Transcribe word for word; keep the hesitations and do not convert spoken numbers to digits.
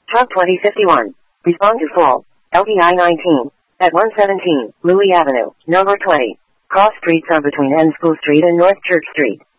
Truck twenty fifty-one. Respond to full. L P I nineteen. At one seventeen, Louis Avenue, number twenty. Cross streets are between N School Street and North Church Street.